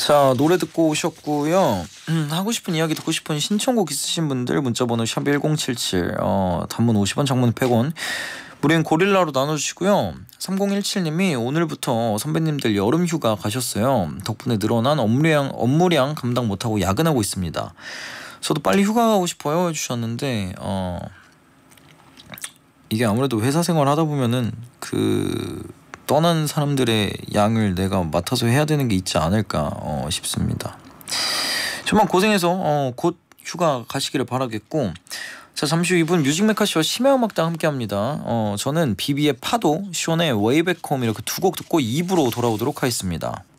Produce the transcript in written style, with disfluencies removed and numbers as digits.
자, 노래 듣고 오셨고요. 하고 싶은 이야기 듣고 싶은 신청곡 있으신 분들 문자번호 샵1077 단문 50원 장문 100원 무료인 고릴라로 나눠주시고요. 3017님이 오늘부터 선배님들 여름휴가 가셨어요. 덕분에 늘어난 업무량 감당 못하고 야근하고 있습니다. 저도 빨리 휴가 가고 싶어요 해주셨는데 이게 아무래도 회사 생활 하다 보면은 떠난 사람들의 양을 내가 맡아서 해야 되는 게 있지 않을까 싶습니다. 정말 고생해서 곧 휴가 가시기를 바라겠고, 자, 잠시 후 이분 뮤직메카 씨와 심야음악당 함께합니다. 저는 비비의 파도, 시원의 웨이 백 홈 이렇게 두 곡 듣고 2부로 돌아오도록 하겠습니다.